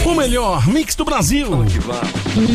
O melhor mix do Brasil. Vamos que vamos.